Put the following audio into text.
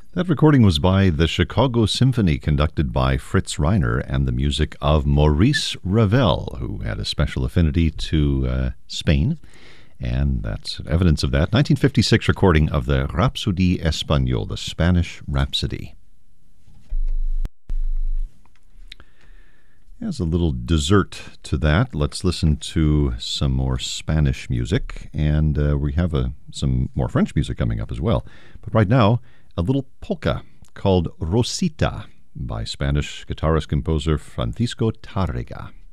That recording was by the Chicago Symphony, conducted by Fritz Reiner, and the music of Maurice Ravel, who had a special affinity to Spain. And that's evidence of that. 1956 recording of the Rhapsodie Espagnole, the Spanish Rhapsody. As a little dessert to that, let's listen to some more Spanish music. And we have some more French music coming up as well. But right now, a little polka called Rosita by Spanish guitarist-composer Francisco Tárrega.